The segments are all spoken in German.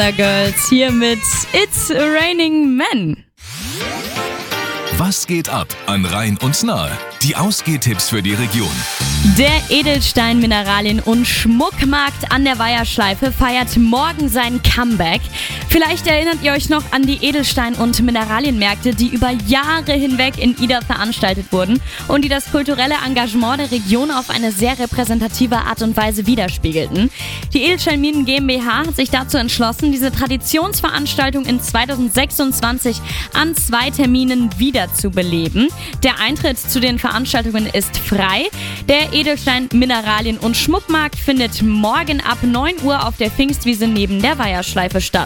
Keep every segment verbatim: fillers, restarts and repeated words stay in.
Girls hier mit It's Raining Men. Was geht ab an Rhein und Nahe? Die Ausgehtipps für die Region. Der Edelstein Mineralien- und Schmuckmarkt an der Weiherschleife feiert morgen sein Comeback. Vielleicht erinnert ihr euch noch an die Edelstein- und Mineralienmärkte, die über Jahre hinweg in Ida veranstaltet wurden und die das kulturelle Engagement der Region auf eine sehr repräsentative Art und Weise widerspiegelten. Die Edelsteinminen GmbH hat sich dazu entschlossen, diese Traditionsveranstaltung in zweitausendsechsundzwanzig an zwei Terminen wiederzubeleben. Der Eintritt zu den Veranstaltungen ist frei. Der Edelstein Mineralien- und Schmuckmarkt findet morgen ab neun Uhr auf der Pfingstwiese neben der Weiherschleife statt.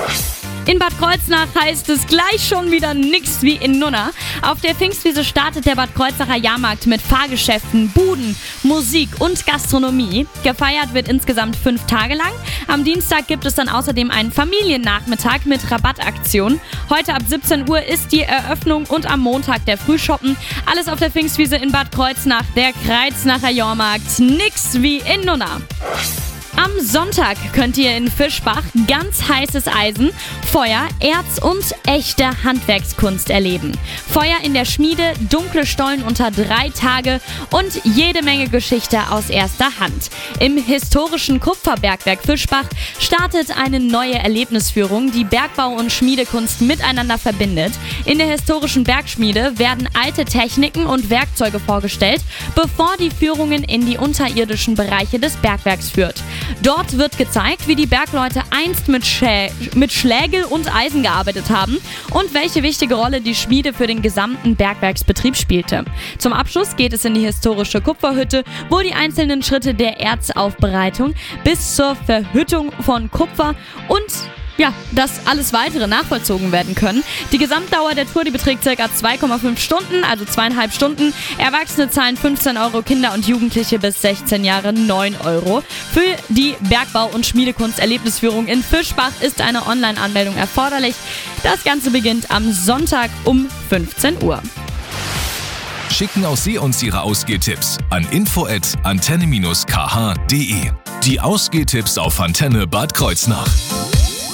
In Bad Kreuznach heißt es gleich schon wieder nix wie in Nunna. Auf der Pfingstwiese startet der Bad Kreuznacher Jahrmarkt mit Fahrgeschäften, Buden, Musik und Gastronomie. Gefeiert wird insgesamt fünf Tage lang. Am Dienstag gibt es dann außerdem einen Familiennachmittag mit Rabattaktion. Heute ab siebzehn Uhr ist die Eröffnung und am Montag der Frühschoppen. Alles auf der Pfingstwiese in Bad Kreuznach, der Kreuznacher Jahrmarkt. Nix wie in Nunna. Am Sonntag könnt ihr in Fischbach ganz heißes Eisen, Feuer, Erz und echte Handwerkskunst erleben. Feuer in der Schmiede, dunkle Stollen unter drei Tage und jede Menge Geschichte aus erster Hand. Im historischen Kupferbergwerk Fischbach startet eine neue Erlebnisführung, die Bergbau und Schmiedekunst miteinander verbindet. In der historischen Bergschmiede werden alte Techniken und Werkzeuge vorgestellt, bevor die Führungen in die unterirdischen Bereiche des Bergwerks führt. Dort wird gezeigt, wie die Bergleute einst mit, Schä- mit Schlägel und Eisen gearbeitet haben und welche wichtige Rolle die Schmiede für den gesamten Bergwerksbetrieb spielte. Zum Abschluss geht es in die historische Kupferhütte, wo die einzelnen Schritte der Erzaufbereitung bis zur Verhüttung von Kupfer und ja, das alles weitere nachvollzogen werden können. Die Gesamtdauer der Tour, die beträgt ca. zwei Komma fünf Stunden, also zweieinhalb Stunden. Erwachsene zahlen fünfzehn Euro, Kinder und Jugendliche bis sechzehn Jahre neun Euro. Für die Bergbau- und Schmiedekunst-Erlebnisführung in Fischbach ist eine Online-Anmeldung erforderlich. Das Ganze beginnt am Sonntag um fünfzehn Uhr. Schicken auch Sie uns Ihre Ausgehtipps an info at antenne dash k h punkt de. Die Ausgehtipps auf Antenne Bad Kreuznach.